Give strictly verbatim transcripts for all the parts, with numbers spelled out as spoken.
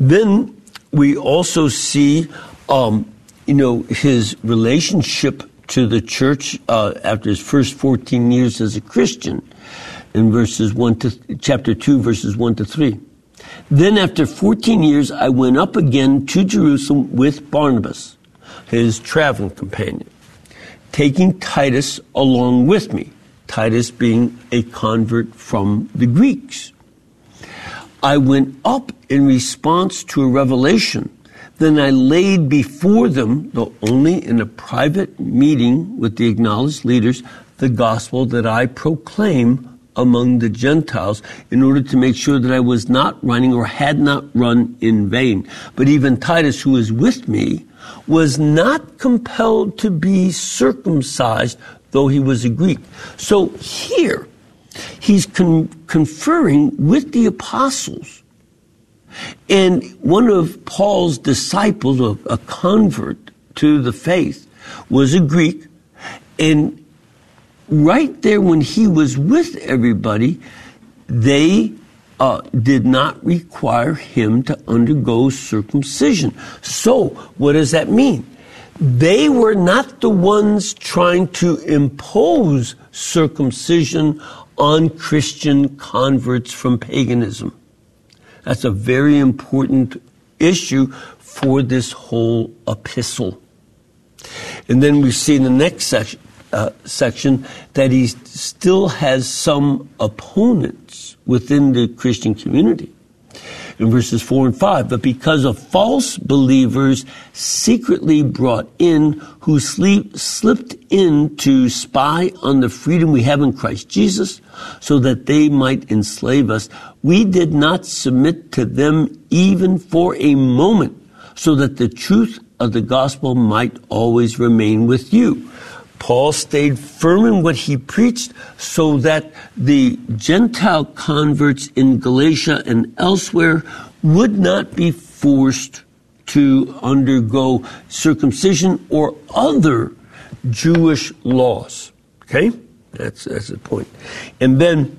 Then we also see, um, you know, his relationship to the church uh, after his first fourteen years as a Christian, in verses one to chapter two, verses one to three. Then after fourteen years, I went up again to Jerusalem with Barnabas, his traveling companion, taking Titus along with me, Titus being a convert from the Greeks. I went up in response to a revelation. Then I laid before them, though only in a private meeting with the acknowledged leaders, the gospel that I proclaim among the Gentiles, in order to make sure that I was not running or had not run in vain. But even Titus, who was with me, was not compelled to be circumcised, though he was a Greek. So here, he's con- conferring with the apostles. And one of Paul's disciples, a, a convert to the faith, was a Greek. And right there when he was with everybody, they uh, did not require him to undergo circumcision. So what does that mean? They were not the ones trying to impose circumcision on Christian converts from paganism. That's a very important issue for this whole epistle. And then we see in the next section, uh, section that he still has some opponents within the Christian community. In verses four and five, but because of false believers secretly brought in, who sleep, slipped in to spy on the freedom we have in Christ Jesus, so that they might enslave us, we did not submit to them even for a moment, so that the truth of the gospel might always remain with you. Paul stayed firm in what he preached so that the Gentile converts in Galatia and elsewhere would not be forced to undergo circumcision or other Jewish laws. Okay? That's, that's the point. And then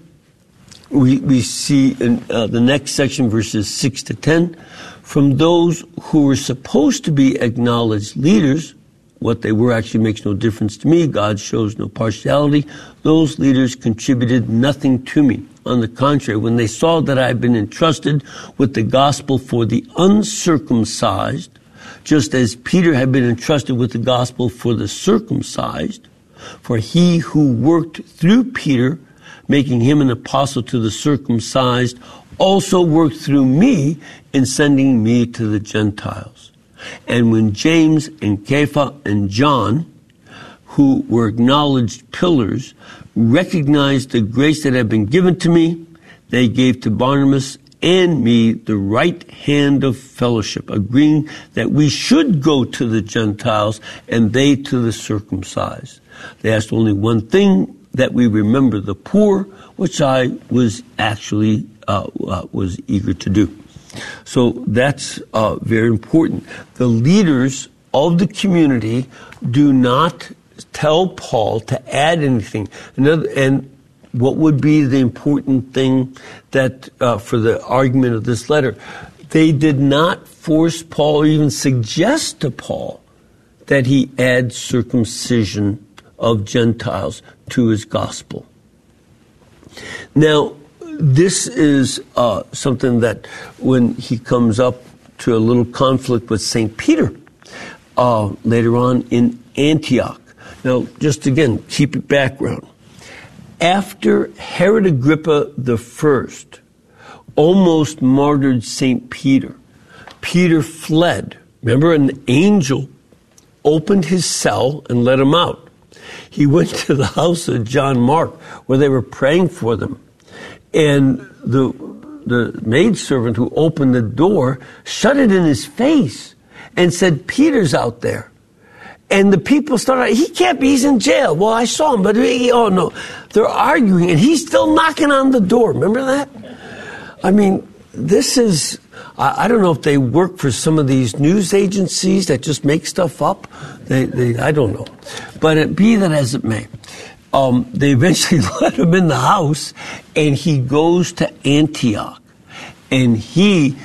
we, we see in uh, the next section, verses six to ten, from those who were supposed to be acknowledged leaders, what they were actually makes no difference to me. God shows no partiality. Those leaders contributed nothing to me. On the contrary, when they saw that I had been entrusted with the gospel for the uncircumcised, just as Peter had been entrusted with the gospel for the circumcised, for he who worked through Peter, making him an apostle to the circumcised, also worked through me in sending me to the Gentiles. And when James and Kepha and John, who were acknowledged pillars, recognized the grace that had been given to me, they gave to Barnabas and me the right hand of fellowship, agreeing that we should go to the Gentiles and they to the circumcised. They asked only one thing, that we remember the poor, which I was actually uh, uh, was eager to do. So that's uh, very important. The leaders of the community do not tell Paul to add anything. Another, and what would be the important thing that uh, for the argument of this letter? They did not force Paul or even suggest to Paul that he add circumcision of Gentiles to his gospel. Now, this is uh, something that when he comes up to a little conflict with Saint Peter uh, later on in Antioch. Now, just again, keep it background. After Herod Agrippa the First almost martyred Saint Peter, Peter fled. Remember, an angel opened his cell and let him out. He went to the house of John Mark where they were praying for them. And the the maidservant who opened the door shut it in his face and said, Peter's out there. And the people started, he can't be, he's in jail. Well, I saw him, but he, oh no. They're arguing and he's still knocking on the door. Remember that? I mean, this is, I, I don't know if they work for some of these news agencies that just make stuff up. They, they I don't know. But it, be that as it may. Um, they eventually let him in the house, and he goes to Antioch, and he